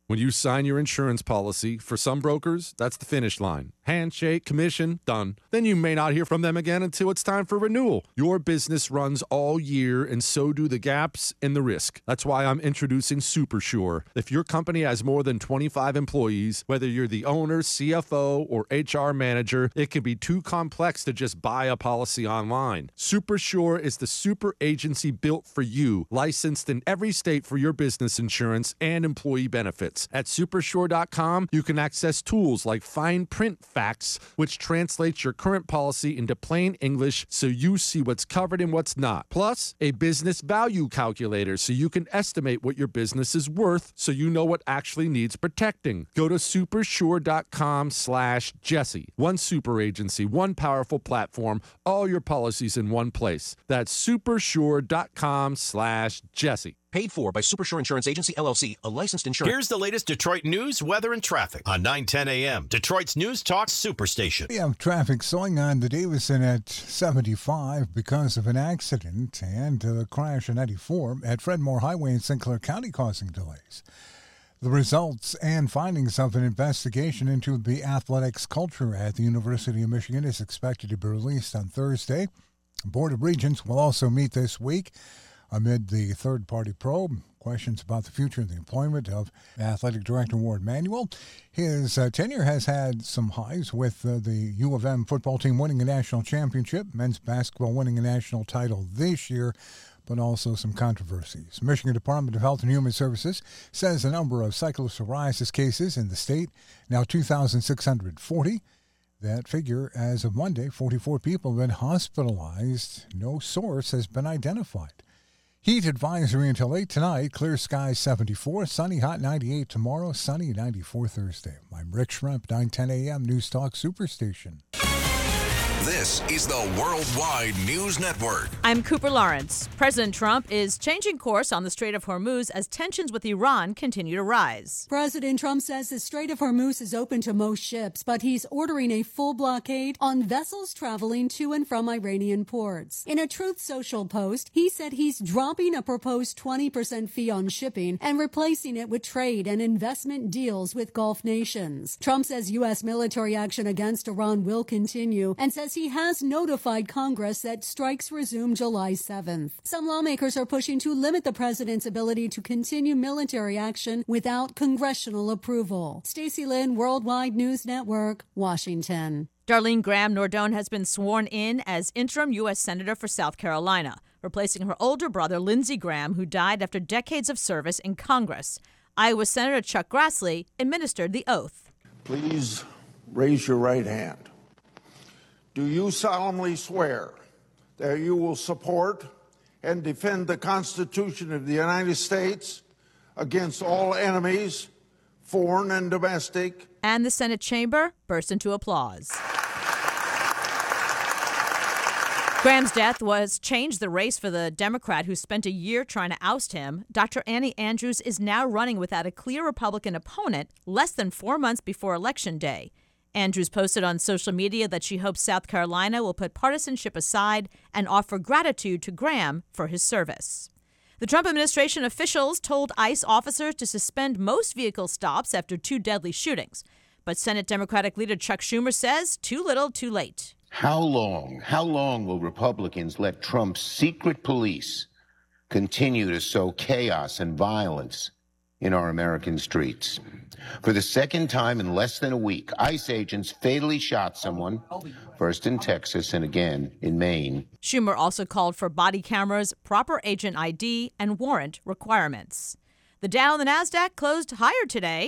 When you sign your insurance policy, for some brokers, that's the finish line. Handshake, commission, done. Then you may not hear from them again until it's time for renewal. Your business runs all year, and so do the gaps and the risk. That's why I'm introducing SuperSure. If your company has more than 25 employees, whether you're the owner, CFO, or HR manager, it can be too complex to just buy a policy online. SuperSure is the super agency built for you, licensed in every state for your business insurance and employee benefits. At supersure.com, you can access tools like fine print facts, which translates your current policy into plain English so you see what's covered and what's not. Plus, a business value calculator so you can estimate what your business is worth so you know what actually needs protecting. Go to supersure.com/Jesse. One super agency, one powerful platform, all your policies in one place. That's supersure.com/Jesse. Paid for by Supersure Insurance Agency, LLC, a licensed insurer. Here's the latest Detroit news, weather, and traffic on 910 a.m. Detroit's News Talk Superstation. We have traffic slowing on the Davison at 75 because of an accident and a crash in 94 at Fredmore Highway in St. Clair County causing delays. The results and findings of an investigation into the athletics culture at the University of Michigan is expected to be released on Thursday. The Board of Regents will also meet this week amid the third-party probe, questions about the future of the employment of Athletic Director Ward Manuel. His tenure has had some highs with the U of M football team winning a national championship, men's basketball winning a national title this year, but also some controversies. Michigan Department of Health and Human Services says the number of cyclopsoriasis cases in the state, now 2,640. That figure, as of Monday, 44 people have been hospitalized. No source has been identified. Heat advisory until 8 tonight. Clear skies 74. Sunny, hot 98 tomorrow. Sunny 94 Thursday. I'm Rick Schremp, 910 a.m. News Talk Superstation. This is the Worldwide News Network. I'm Cooper Lawrence. President Trump is changing course on the Strait of Hormuz as tensions with Iran continue to rise. President Trump says the Strait of Hormuz is open to most ships, but he's ordering a full blockade on vessels traveling to and from Iranian ports. In a Truth Social post, he said he's dropping a proposed 20% fee on shipping and replacing it with trade and investment deals with Gulf nations. Trump says U.S. military action against Iran will continue and says he has notified Congress that strikes resume July 7th. Some lawmakers are pushing to limit the president's ability to continue military action without congressional approval. Stacey Lynn, Worldwide News Network, Washington. Darlene Graham Nordone has been sworn in as interim U.S. Senator for South Carolina, replacing her older brother, Lindsey Graham, who died after decades of service in Congress. Iowa Senator Chuck Grassley administered the oath. Please raise your right hand. Do you solemnly swear that you will support and defend the Constitution of the United States against all enemies, foreign and domestic? And the Senate chamber burst into applause. Graham's death was changed the race for the Democrat who spent a year trying to oust him. Dr. Annie Andrews is now running without a clear Republican opponent less than 4 months before Election Day. Andrews posted on social media that she hopes South Carolina will put partisanship aside and offer gratitude to Graham for his service. The Trump administration officials told ICE officers to suspend most vehicle stops after 2 deadly shootings. But Senate Democratic leader Chuck Schumer says too little, too late. How long will Republicans let Trump's secret police continue to sow chaos and violence in our American streets? For the second time in less than a week, ICE agents fatally shot someone, first in Texas and again in Maine. Schumer also called for body cameras, proper agent ID, and warrant requirements. The Dow and the Nasdaq closed higher today.